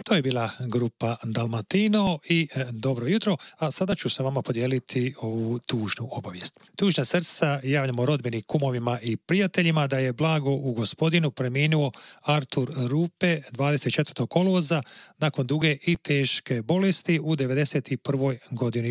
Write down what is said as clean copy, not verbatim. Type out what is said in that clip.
To je bila grupa Dalmatino i dobro jutro, a sada ću sa vama podijeliti ovu tužnu obavijest. Tužna srca javljamo rodbini, kumovima i prijateljima da je blago u Gospodinu preminuo Artur Rupe 24. kolovoza nakon duge i teške bolesti u 91. godini